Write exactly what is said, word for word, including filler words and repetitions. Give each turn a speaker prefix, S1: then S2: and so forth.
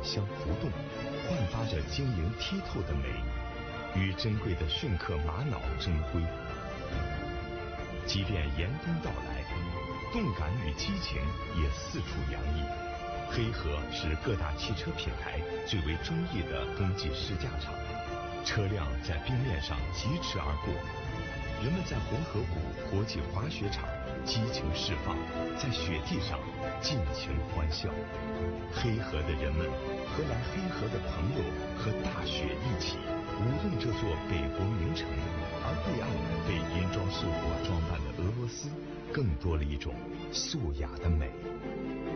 S1: 相浮动，焕发着晶莹剔透的美，与珍贵的逊克玛瑙争辉。即便严冬到来，动感与激情也四处洋溢。黑河是各大汽车品牌最为中意的冬季试驾场，车辆在冰面上疾驰而过，人们在红河谷国际滑雪场激情释放，在雪地上尽情欢笑。黑河的人们和来黑河的朋友和大雪一起舞动这座北国名城，而对岸被银装素裹装扮的俄罗斯更多了一种素雅的美。